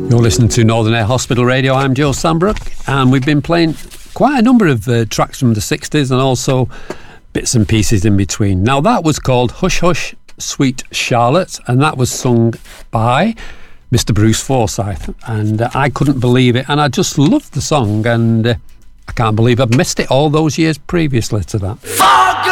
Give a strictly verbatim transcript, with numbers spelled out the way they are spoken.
You're listening to Northern Air Hospital Radio. I'm Joe Sambrook, and we've been playing quite a number of uh, tracks from the sixties and also bits and pieces in between. Now, that was called Hush Hush Sweet Charlotte, and that was sung by Mister Bruce Forsyth, and uh, I couldn't believe it, and I just loved the song, and uh, I can't believe I've missed it all those years previously to that. For